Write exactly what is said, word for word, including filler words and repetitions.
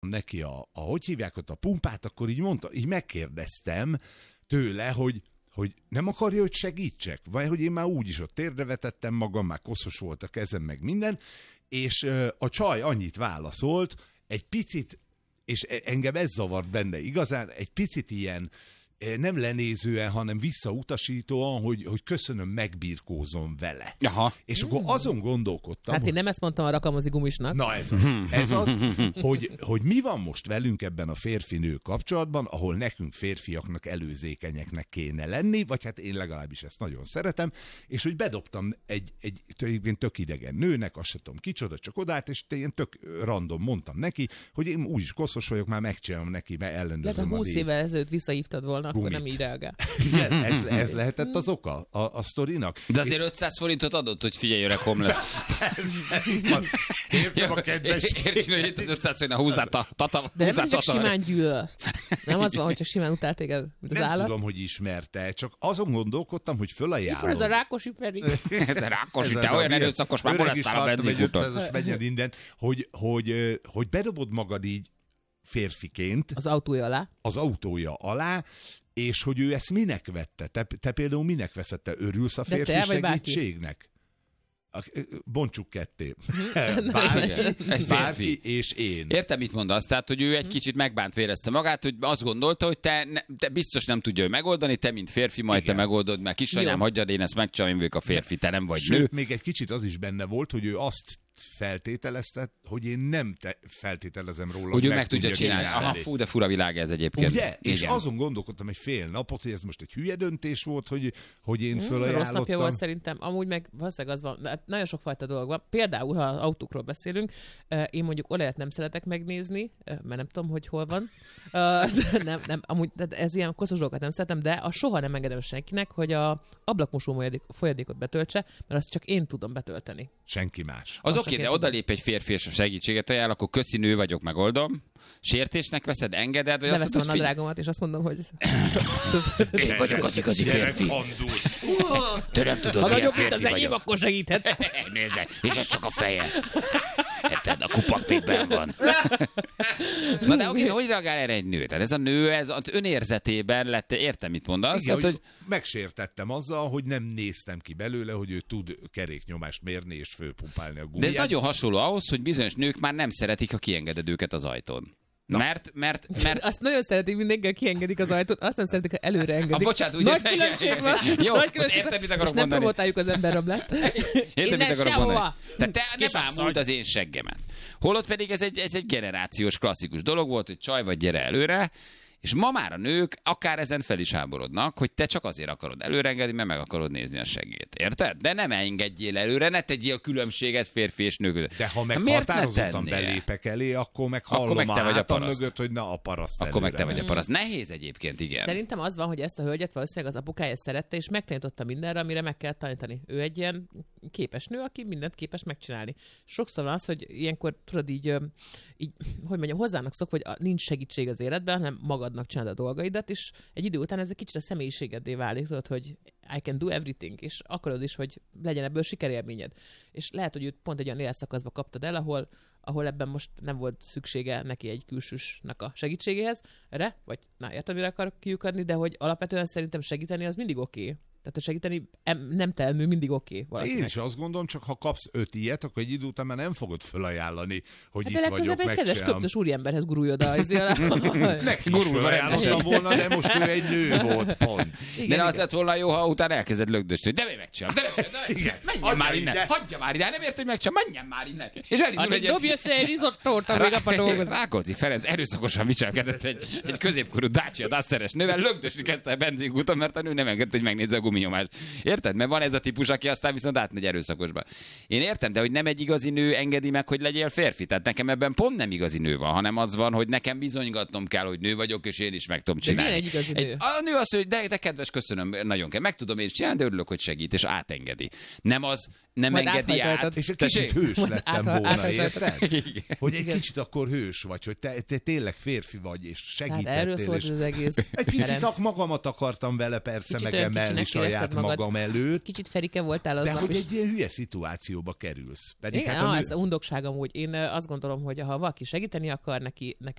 neki a, a hogy hívják ott a pumpát, akkor így mondta, így megkérdeztem tőle, hogy hogy nem akarja, hogy segítsek, vagy hogy én már úgyis ott térdre vetettem magam, már koszos volt a kezem, meg minden, és a csaj annyit válaszolt, egy picit, és engem ez zavart benne igazán, egy picit ilyen nem lenézően, hanem visszautasítóan, hogy, hogy köszönöm, megbirkózom vele. Aha. És akkor azon gondolkodtam... Hát én nem ezt mondtam a rakamozi gumisnak. Na ez az, ez az hogy, hogy mi van most velünk ebben a férfi-nő kapcsolatban, ahol nekünk férfiaknak előzékenyeknek kéne lenni, vagy hát én legalábbis ezt nagyon szeretem, és hogy bedobtam egy, egy tök, tök idegen nőnek, azt sem tudom kicsoda, csak odát, és én tök random mondtam neki, hogy én úgyis koszos vagyok, már megcsinálom neki, mert ellenőrzöm a a húsz évvel ezelőtt visszahívtad volna, Gumit. akkor nem így reagál. Igen, ez, ez lehetett az oka a, a sztorinak. De azért ötszáz forintot adott, hogy figyelj, öreg homeless. Értem a kedves. Értem, hogy itt az ötszáz forint, húzzát a tata. De nem csak simán gyűlöl. Nem az van, hogy csak simán utál téged, mint az nem állat. Nem tudom, hogy ismerte, csak azon gondolkodtam, hogy fölajánlom. Mikor ez a Rákosi Feri? Ez a Rákosi, te olyan erőszakos, már molesztál a benzinkutat. ötszázas menjen minden, hogy, hogy, hogy bedobod magad így férfiként. Az autója alá. Az autója alá, és hogy ő ezt minek vette? Te, te például minek veszed? Te örülsz a férfi te, segítségnek? Bontsuk ketté. Bárki, bárki és én. Értem, mit mondasz? Tehát, hogy ő egy kicsit megbántva érezte magát, hogy azt gondolta, hogy te, ne, te biztos nem tudja ő megoldani, te, mint férfi, majd Igen. te megoldod, mert kisanyám, hagyjad, én ezt megcsinálom, én vagyok a férfi, te nem vagy Sőt, nő. még egy kicsit az is benne volt, hogy ő azt feltételezte, hogy én nem te feltételezem róla, hogy ő meg, meg tudja csinálni. csinálni. Aha, fú, de fura világ ez egyébként. Ugye? És azon gondolkodtam egy fél napot, hogy ez most egy hülye döntés volt, hogy, hogy én fölajánlottam. Rossz napja volt szerintem. Amúgy meg valószínűleg az van, hát nagyon sokfajta dolog van. Például, ha autókról beszélünk, én mondjuk olajat nem szeretek megnézni, mert nem tudom, hogy hol van. nem, nem, amúgy ez ilyen koszos dolgokat nem szeretem, de a soha nem engedem senkinek, hogy a ablakmosó folyadékot betöltse, mert azt csak én tudom betölteni. Senki más. Az oké, okay, de odalép egy férfi és a segítséget ajánl, akkor köszi, nő vagyok, megoldom. Sértésnek veszed, engeded? Vagy leveszem a nadrágomat, és azt mondom, hogy... Én vagyok az igazi férfi. Te nem tudod, ha milyen nagyobb, férfi mint az enyém, vagyok. akkor segíthet. Nézze, és ez csak a feje. Érted, a kupak még benn van. Na de oké, hogy reagál erre egy nő? Tehát ez a nő, ez az önérzetében lett, értem, mit mondasz? Igen, tehát, hogy... megsértettem azzal, hogy nem néztem ki belőle, hogy ő tud keréknyomást mérni és fölpumpálni a gumiját. De ez nagyon hasonló ahhoz, hogy bizonyos nők már nem szeretik, ha kiengeded őket az ajtón. Na. Mert, mert, mert... Azt nagyon szeretik, mindenki kiengedik az ajtót, azt nem szeretik, ha előre engedik. A bocsánat, úgy nagy különbség van. Jó, nagy különbség értem, mit van. akarok És nem mondani. promotáljuk az emberrablást. Értem, mit akarok mondani. Tehát te Kis nem ámult az én seggemet. Holott pedig ez egy, ez egy generációs klasszikus dolog volt, hogy csaj vagy, gyere előre, és ma már a nők akár ezen fel is háborodnak, hogy te csak azért akarod előrengedni, mert meg akarod nézni a segét. Érted? De nem engedjél előre, ne tegyél különbséget férfi és nő között. De ha meg határozottan belépek elé, akkor meg hallom akkor meg te a vagy hátam a mögött, hogy na a paraszt Akkor előre. meg te vagy a paraszt. Nehéz egyébként, igen. Szerintem az van, hogy ezt a hölgyet valószínűleg az apukája szerette, és megtanította mindenre, amire meg kell tanítani. Ő egy ilyen képes nő, aki mindent képes megcsinálni. Sokszor van az, hogy ilyenkor tudod így, így hogy mondjam, hozzának szok, hogy nincs segítség az életben, hanem magadnak csinálod a dolgaidat, és egy idő után ez egy kicsit a személyiségeddé válik, tudod, hogy I can do everything, és akarod is, hogy legyen ebből sikerélményed. És lehet, hogy őt pont egy olyan életszakaszba kaptad el, ahol, ahol ebben most nem volt szüksége neki egy külsősnek a segítségéhez, erre, vagy na, értem, mire akarok kiukadni, de hogy alapvetően szerintem segíteni az mindig oké. Okay. Tehát a segíteni nem telmű, mindig oké. Okay, én is azt gondolom, csak ha kapsz öt ilyet, akkor egy idő után már nem fogod felajánlani, hogy hát itt vagyok, megcsinálom. De egy kedves köptös úriemberhez gurulj oda. Neki is felajánlottam volna, de most ő egy nő volt, pont. Igen, de igen. Az lett volna jó, ha utána elkezded lögdösni. De mi megcsinálom, de mi menjen már innen. Hagyja már ide, nem ért, hogy megcsinálom, menjen már innen. És elindul egy... Dobj össze egy rizottót, amíg apa dolgozik. Rákóczi Ferenc erőszakosan viselkedett egy, egy középkorú Dacia Dusteres nővel, lögdösni kezdte a benzinkúton, mert a nő nem engedte, hogy megnézze a guminyomást. Érted? Mert van ez a típus, aki aztán viszont átmegy erőszakosba. Én értem, de hogy nem egy igazi nő engedi meg, hogy legyél férfi. Tehát nekem ebben pont nem igazi nő van, hanem az van, hogy nekem bizonygatnom kell, hogy nő vagyok, és én is meg tudom csinálni. De milyen egy igazi nő? Egy, a nő azt, hogy de, de kedves, köszönöm, nagyon kell. Meg tudom én is csinálni, de örülök, hogy segít, és átengedi. Nem az, nem majd engedi át. És egy kicsit hős lettem volna, érted? Hogy egy igen. kicsit akkor hős vagy, hogy te, te tényleg férfi vagy, és segítettél. Hát erről szólt az egész. Egy picit ak magamat akartam vele persze kicsit megemelni saját magad. magam előtt. Kicsit Ferike voltál az de nap hogy is. egy ilyen hülye szituációba kerülsz. Pedig igen, hát a ah, nő... ez a undokság amúgy. Én azt gondolom, hogy ha valaki segíteni akar neki, neki